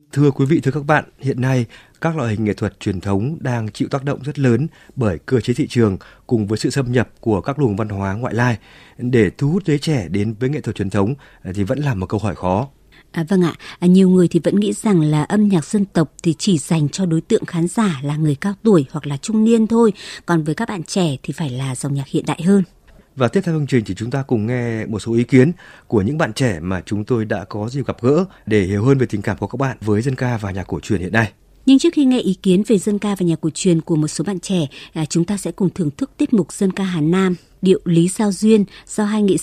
Thưa quý vị, thưa các bạn, hiện nay các loại hình nghệ thuật truyền thống đang chịu tác động rất lớn bởi cơ chế thị trường cùng với sự xâm nhập của các luồng văn hóa ngoại lai. Để thu hút giới trẻ đến với nghệ thuật truyền thống thì vẫn là một câu hỏi khó. Vâng ạ, nhiều người thì vẫn nghĩ rằng là âm nhạc dân tộc thì chỉ dành cho đối tượng khán giả là người cao tuổi hoặc là trung niên thôi, còn với các bạn trẻ thì phải là dòng nhạc hiện đại hơn. Và tiếp theo chương trình thì chúng ta cùng nghe một số ý kiến của những bạn trẻ mà chúng tôi đã có dịp gặp gỡ để hiểu hơn về tình cảm của các bạn với dân ca và nhạc cổ truyền hiện nay. Nhưng trước khi nghe ý kiến về dân ca và nhạc cổ truyền của một số bạn trẻ, chúng ta sẽ cùng thưởng thức tiết mục dân ca Hà Nam, điệu Lý Giao Duyên do hai nghệ